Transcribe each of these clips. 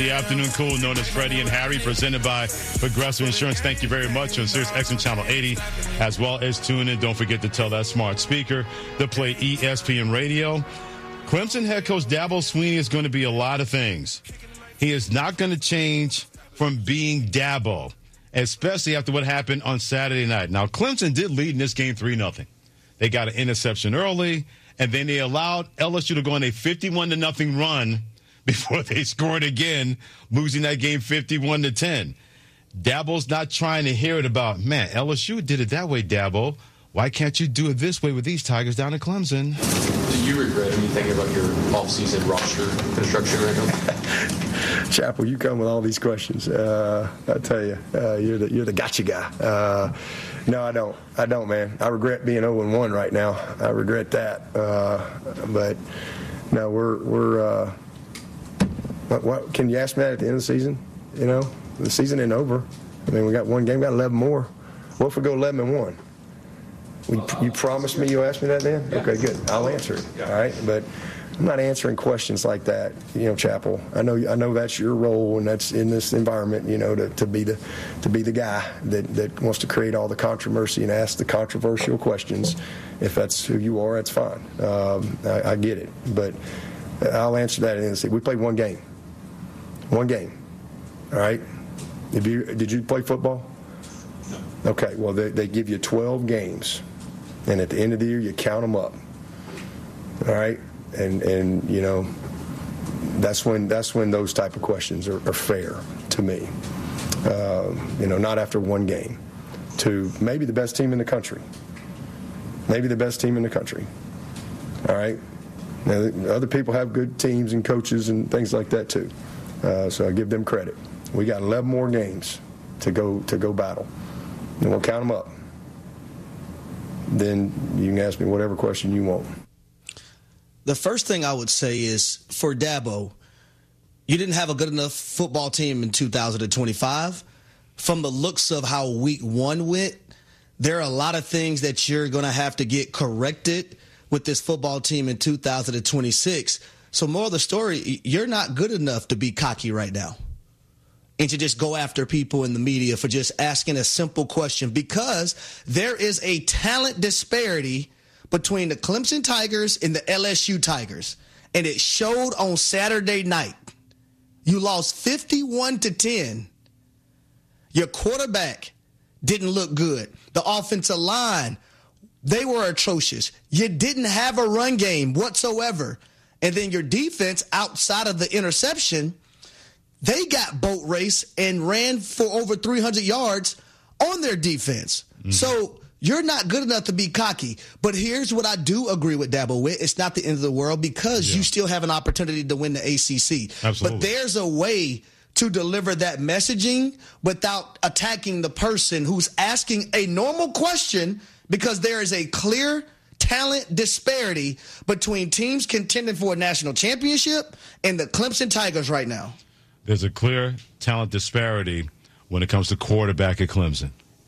the afternoon cool known as Freddie and Harry, presented by Progressive Insurance. Thank you very much on Sirius XM Channel 80, as well as tune in. Don't forget to tell that smart speaker to play ESPN Radio. Clemson head coach Dabo Swinney is going to be a lot of things. He is not going to change from being Dabo, especially after what happened on Saturday night. Now, Clemson did lead in this game 3-0. They got an interception early, and then they allowed LSU to go on a 51-0 run before they scored again, losing that game 51-10. Dabo's not trying to hear it about, man, LSU did it that way, Dabo. Why can't you do it this way with these Tigers down at Clemson? Do you regret anything about your offseason roster construction right now? Chappell, you come with all these questions. I tell you, you're the gotcha guy. No, I don't. I don't, man. I regret being 0-1 right now. I regret that. But no, we're what, can you ask me that at the end of the season? You know, the season ain't over. I mean, we got one game, got 11 more. What if we go 11-1? You promised me you'll ask me that then? Okay, good. I'll answer it. All right, but I'm not answering questions like that, you know, Chappell. I know that's your role, and that's in this environment, you know, to be the guy that wants to create all the controversy and ask the controversial questions. If that's who you are, that's fine. I get it, but I'll answer that at the end of the season. We played one game. One game. All right? Did you play football? No. Okay, well, they give you 12 games, and at the end of the year, you count them up. All right? And you know, that's when those type of questions are fair to me. You know, not after one game. To maybe the best team in the country. Maybe the best team in the country. All right? Now, other people have good teams and coaches and things like that too. So I give them credit. We got 11 more games to go battle, and we'll count them up. Then you can ask me whatever question you want. The first thing I would say is, for Dabo, you didn't have a good enough football team in 2025. From the looks of how week one went, there are a lot of things that you're going to have to get corrected with this football team in 2026. So more of the story, you're not good enough to be cocky right now and to just go after people in the media for just asking a simple question, because there is a talent disparity between the Clemson Tigers and the LSU Tigers, and it showed on Saturday night. You lost 51-10. Your quarterback didn't look good. The offensive line, they were atrocious. You didn't have a run game whatsoever. And then your defense, outside of the interception, they got boat race and ran for over 300 yards on their defense. Mm-hmm. So you're not good enough to be cocky. But here's what I do agree with Dabo with. It's not the end of the world, because you still have an opportunity to win the ACC. Absolutely. But there's a way to deliver that messaging without attacking the person who's asking a normal question, because there is a clear talent disparity between teams contending for a national championship and the Clemson Tigers right now. There's a clear talent disparity when it comes to quarterback at Clemson.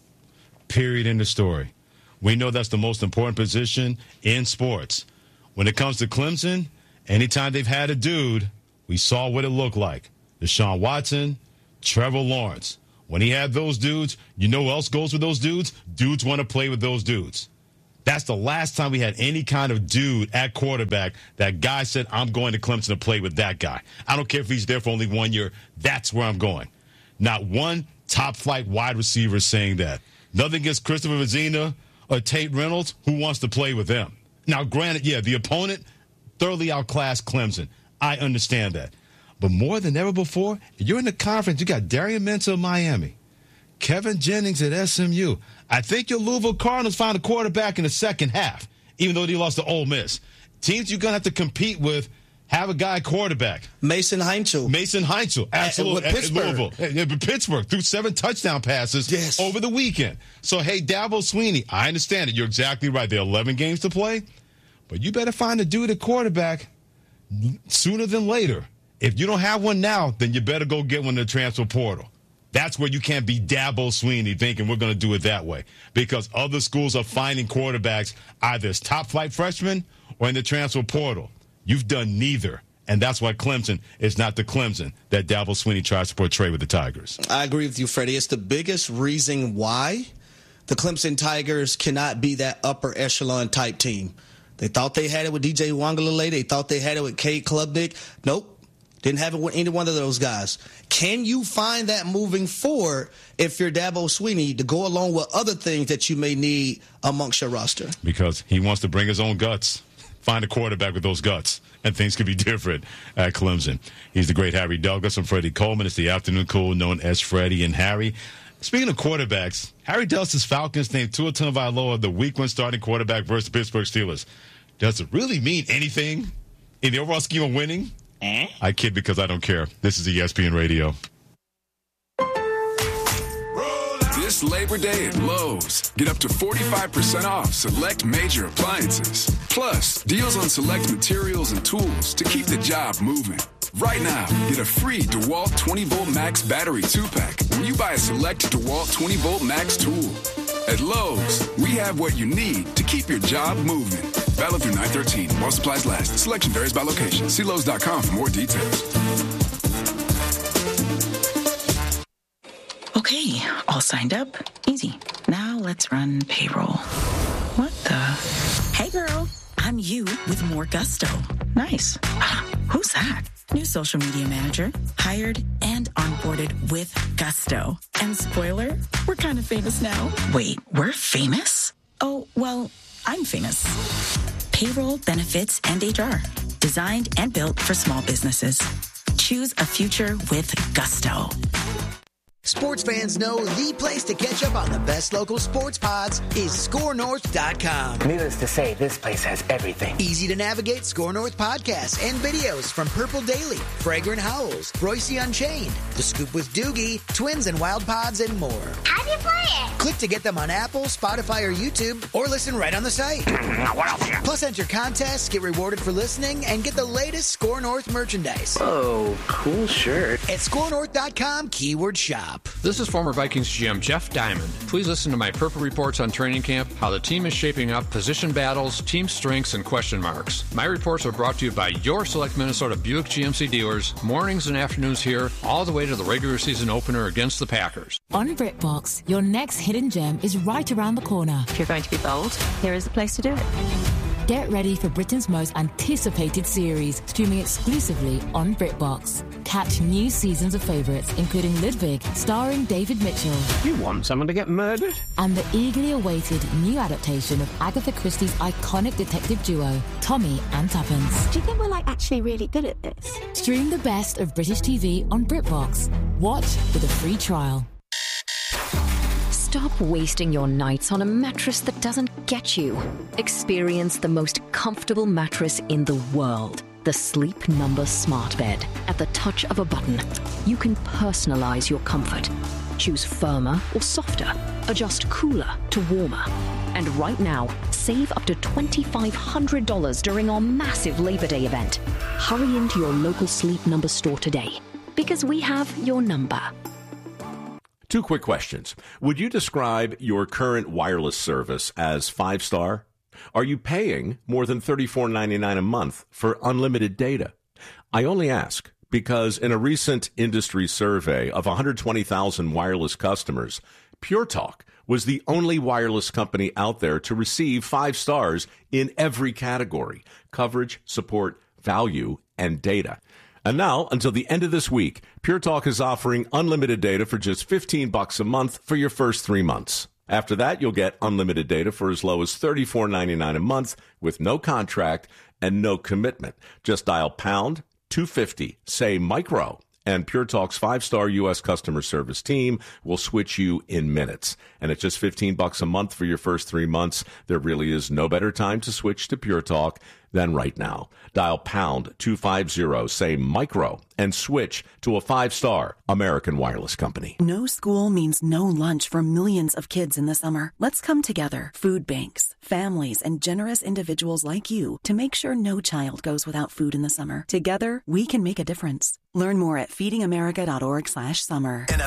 Period in the story. We know that's the most important position in sports. When it comes to Clemson, anytime they've had a dude, we saw what it looked like. Deshaun Watson, Trevor Lawrence. When he had those dudes, you know who else goes with those dudes? Dudes want to play with those dudes. That's the last time we had any kind of dude at quarterback that guy said, I'm going to Clemson to play with that guy. I don't care if he's there for only 1 year. That's where I'm going. Not one top-flight wide receiver saying that. Nothing against Christopher Vizzina or Tate Reynolds, who wants to play with them. Now, granted, the opponent thoroughly outclassed Clemson. I understand that. But more than ever before, you're in the conference. You got Darian Minter of Miami, Kevin Jennings at SMU. I think your Louisville Cardinals found a quarterback in the second half, even though they lost to Ole Miss. Teams you're going to have to compete with have a guy quarterback. Mason Heinzel, absolutely. At Pittsburgh. Pittsburgh threw 7 touchdown passes over the weekend. So, hey, Dabo Swinney, I understand it. You're exactly right. There are 11 games to play, but you better find a dude at quarterback sooner than later. If you don't have one now, then you better go get one in the transfer portal. That's where you can't be Dabo Swinney thinking we're going to do it that way, because other schools are finding quarterbacks either as top-flight freshmen or in the transfer portal. You've done neither, And that's why Clemson is not the Clemson that Dabo Swinney tries to portray with the Tigers. I agree with you, Freddie. It's the biggest reason why the Clemson Tigers cannot be that upper echelon type team. They thought they had it with DJ Uiagalelei. They thought they had it with Cade Klubnik. Nope. Didn't have it with any one of those guys. Can you find that moving forward if you're Dabo Swinney to go along with other things that you may need amongst your roster? Because he wants to bring his own guts. Find a quarterback with those guts, and things could be different at Clemson. He's the great Harry Douglas. I'm Freddie Coleman. It's the Afternoon Cool, known as Freddie and Harry. Speaking of quarterbacks, Harry Douglas' Falcons named Tua Tagovailoa the Week 1 starting quarterback versus the Pittsburgh Steelers. Does it really mean anything in the overall scheme of winning? I kid because I don't care. This is ESPN Radio. This Labor Day at Lowe's, get up to 45% off select major appliances. Plus, deals on select materials and tools to keep the job moving. Right now, get a free DeWalt 20-Volt Max battery 2-pack when you buy a select DeWalt 20-Volt Max tool. At Lowe's, we have what you need to keep your job moving. Valid through 9/13. While supplies last. Selection varies by location. See Lowe's.com for more details. Okay, all signed up. Easy. Now let's run payroll. What the? Hey girl, I'm you with more gusto. Nice. Who's that? New social media manager, hired and onboarded with gusto. And spoiler, we're kind of famous now. Wait, we're famous? Oh, well, I'm famous. Payroll, benefits, and HR. Designed and built for small businesses. Choose a future with gusto. Sports fans know the place to catch up on the best local sports pods is ScoreNorth.com. Needless to say, this place has everything. Easy to navigate SKOR North podcasts and videos from Purple Daily, Fragrant Howls, Royce Unchained, The Scoop with Doogie, Twins and Wild Pods, and more. How do you play it? Click to get them on Apple, Spotify, or YouTube, or listen right on the site. What else here? Plus, enter contests, get rewarded for listening, and get the latest SKOR North merchandise. Oh, cool shirt. At ScoreNorth.com, keyword shop. This is former Vikings GM Jeff Diamond. Please listen to my Purple Reports on training camp, how the team is shaping up, position battles, team strengths, and question marks. My reports are brought to you by your select Minnesota Buick GMC dealers, mornings and afternoons here, all the way to the regular season opener against the Packers. On BritBox, your next hidden gem is right around the corner. If you're going to be bold, here is the place to do it. Get ready for Britain's most anticipated series, streaming exclusively on BritBox. Catch new seasons of favourites, including Ludwig, starring David Mitchell. You want someone to get murdered? And the eagerly awaited new adaptation of Agatha Christie's iconic detective duo, Tommy and Tuppence. Do you think we're actually really good at this? Stream the best of British TV on BritBox. Watch with a free trial. Stop wasting your nights on a mattress that doesn't get you. Experience the most comfortable mattress in the world. The Sleep Number Smart Bed. At the touch of a button, you can personalize your comfort. Choose firmer or softer. Adjust cooler to warmer. And right now, save up to $2,500 during our massive Labor Day event. Hurry into your local Sleep Number store today, because we have your number. Two quick questions. Would you describe your current wireless service as 5-star? Are you paying more than $34.99 a month for unlimited data? I only ask because in a recent industry survey of 120,000 wireless customers, Pure Talk was the only wireless company out there to receive 5 stars in every category: coverage, support, value, and data. And now, until the end of this week, Pure Talk is offering unlimited data for just $15 a month for your first 3 months. After that, you'll get unlimited data for as low as $34.99 a month with no contract and no commitment. Just dial pound 250, say micro, and Pure Talk's 5-star U.S. customer service team will switch you in minutes. And at just $15 a month for your first 3 months, there really is no better time to switch to Pure Talk than right now. Dial pound 250, say micro, and switch to a 5-star American wireless company. No school means no lunch for millions of kids in the summer. Let's come together, food banks, families, and generous individuals like you, to make sure no child goes without food in the summer. Together, we can make a difference. Learn more at feedingamerica.org/summer.